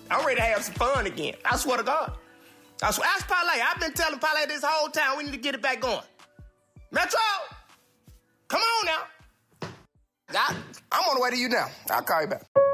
I'm ready to have some fun again. I swear to God. I swear. Ask Parlay. I've been telling Parlay this whole time we need to get it back going. Metro, come on now. I'm on the way to you now. I'll call you back.